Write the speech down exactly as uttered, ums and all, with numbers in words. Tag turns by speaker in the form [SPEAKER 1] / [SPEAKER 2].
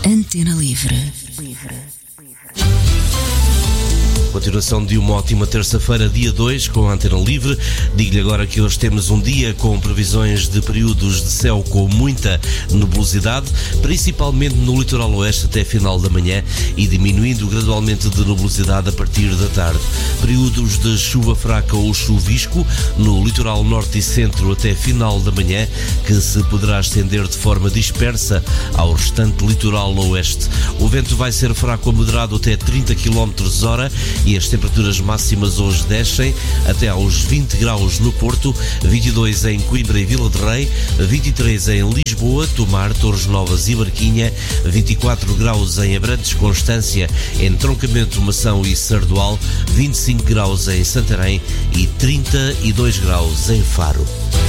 [SPEAKER 1] Antena Livre.
[SPEAKER 2] Continuação de uma ótima terça-feira, dia dois, com a Antena Livre. Digo-lhe agora que hoje temos um dia com previsões de períodos de céu com muita nebulosidade, principalmente no litoral oeste até final da manhã e diminuindo gradualmente de nebulosidade a partir da tarde. Períodos de chuva fraca ou chuvisco no litoral norte e centro até final da manhã, que se poderá estender de forma dispersa ao restante litoral oeste. O vento vai ser fraco a moderado até trinta quilómetros por hora e as temperaturas máximas hoje descem até aos vinte graus no Porto, vinte e dois em Coimbra e Vila de Rei, vinte e três em Lisboa, Tomar, Torres Novas e Barquinha, vinte e quatro graus em Abrantes, Constância, Entroncamento, Mação e Sardual, vinte e cinco graus em Santarém e trinta e dois graus em Faro.